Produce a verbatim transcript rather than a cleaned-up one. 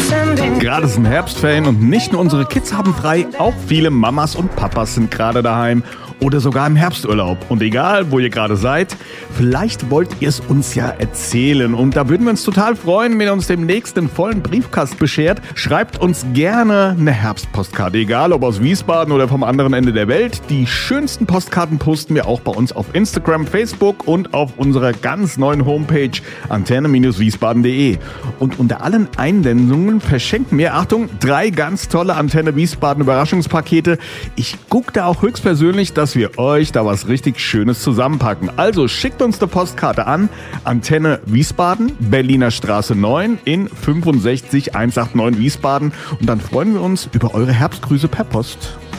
Gerade sind Herbstferien und nicht nur unsere Kids haben frei, auch viele Mamas und Papas sind gerade daheim oder sogar im Herbsturlaub. Und egal, wo ihr gerade seid, vielleicht wollt ihr es uns ja erzählen. Und da würden wir uns total freuen, wenn ihr uns demnächst einen vollen Briefkasten beschert. Schreibt uns gerne eine Herbstpostkarte, egal ob aus Wiesbaden oder vom anderen Ende der Welt. Die schönsten Postkarten posten wir auch bei uns auf Instagram, Facebook und auf unserer ganz neuen Homepage antenne wiesbaden punkt de. Und unter allen Einsendungen verschenken wir, Achtung, drei ganz tolle Antenne Wiesbaden Überraschungspakete. Ich gucke da auch höchstpersönlich, dass wir euch da was richtig Schönes zusammenpacken. Also schickt uns eine Postkarte an Antenne Wiesbaden, Berliner Straße neun in fünfundsechzig hundertneunundachtzig Wiesbaden und dann freuen wir uns über eure Herbstgrüße per Post.